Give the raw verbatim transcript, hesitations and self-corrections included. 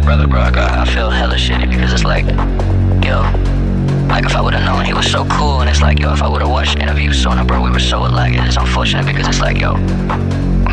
brother, bro. I, got, I feel hella shitty because it's like, yo, like if I would've known he was so cool, and it's like, yo, if I would've watched interviews sooner, bro, we were so alike. It's unfortunate because it's like, yo,